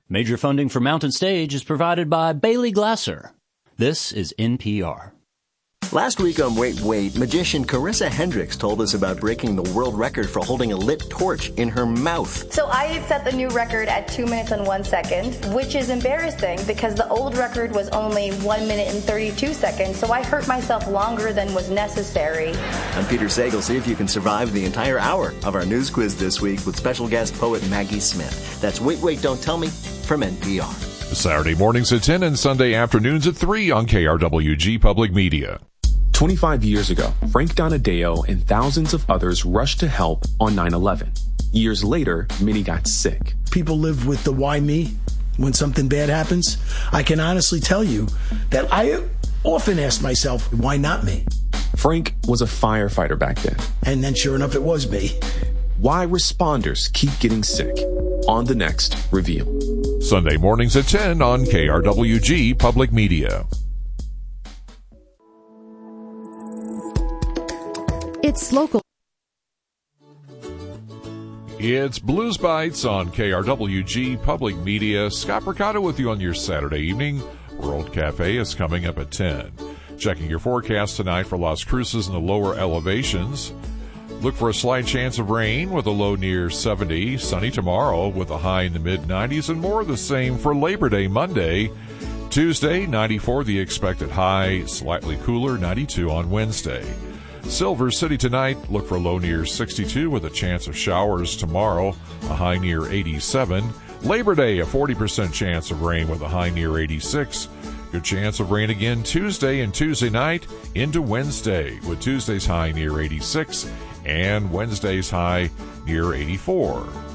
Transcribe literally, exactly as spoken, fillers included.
Major funding for Mountain Stage is provided by Bailey Glasser. This is N P R. Last week on Wait, Wait, magician Carissa Hendricks told us about breaking the world record for holding a lit torch in her mouth. So I set the new record at two minutes and one second, which is embarrassing because the old record was only one minute and thirty-two seconds, so I hurt myself longer than was necessary. I'm Peter Sagal. See if you can survive the entire hour of our news quiz this week with special guest poet Maggie Smith. That's Wait, Wait, Don't Tell Me from N P R. Saturday mornings at ten and Sunday afternoons at three on K R W G Public Media. twenty-five years ago, Frank Donadeo and thousands of others rushed to help on nine eleven. Years later, many got sick. People live with the why me when something bad happens. I can honestly tell you that I often ask myself, why not me? Frank was a firefighter back then. And then sure enough, it was me. Why responders keep getting sick. On the next Reveal. Sunday mornings at ten on K R W G Public Media. It's local. It's Blues Bites on K R W G Public Media. Scott Mercado with you on your Saturday evening. World Cafe is coming up at ten. Checking your forecast tonight for Las Cruces in the lower elevations. Look for a slight chance of rain with a low near seventy. Sunny tomorrow with a high in the mid nineties, and more of the same for Labor Day Monday. Tuesday, ninety-four the expected high. Slightly cooler, ninety-two on Wednesday. Silver City tonight, look for a low near sixty-two with a chance of showers tomorrow, a high near eighty-seven. Labor Day, a forty percent chance of rain with a high near eighty-six. Good chance of rain again Tuesday and Tuesday night into Wednesday, with Tuesday's high near eighty-six and Wednesday's high near eighty-four.